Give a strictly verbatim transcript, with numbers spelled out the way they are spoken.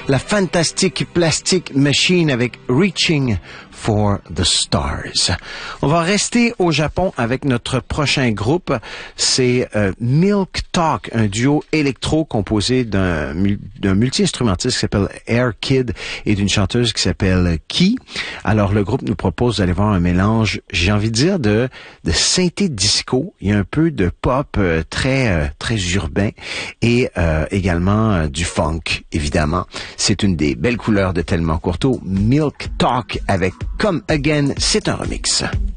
la Fantastic Plastic Machine avec Reaching for the Stars. On va rester au Japon avec notre prochain groupe. C'est euh, Milk Talk, un duo électro composé d'un, d'un multi-instrumentiste qui s'appelle Air Kid et d'une chanteuse qui s'appelle Ki. Alors, le groupe nous propose d'aller voir un mélange, j'ai envie de dire, de, de synthé disco. Il y a un peu de pop euh, très, euh, très urbain et euh, également euh, du funk, évidemment. C'est une des belles couleurs de Tellement Courteau. Milk Talk avec Come Again, c'est un remix.